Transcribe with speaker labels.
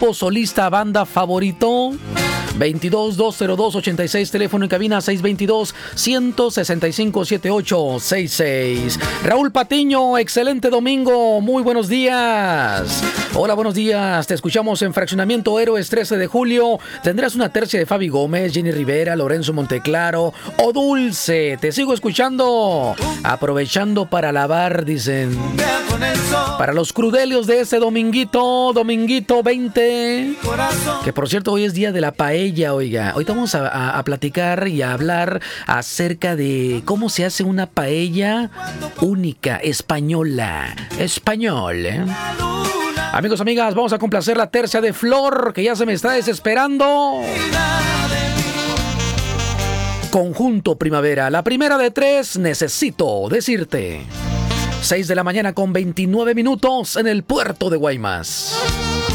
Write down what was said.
Speaker 1: grupo, solista, banda favorito. 22-202-86, teléfono en cabina 622-165-7866. Raúl Patiño, excelente domingo, muy buenos días. Hola, buenos días, te escuchamos en Fraccionamiento Héroes 13 de julio. Tendrás una tercia de Fabi Gómez, Jenny Rivera, Lorenzo Monteclaro o Dulce. Te sigo escuchando, aprovechando para lavar, dicen. Para los crudelios de este dominguito 20, que por cierto hoy es día de la paella. Oiga, hoy vamos a platicar y a hablar acerca de cómo se hace una paella única, española. Español, ¿eh? Amigos, amigas, vamos a complacer la tercia de Flor, que ya se me está desesperando. Conjunto Primavera, la primera de 3, necesito decirte. 6 de la mañana con 29 minutos en el puerto de Guaymas.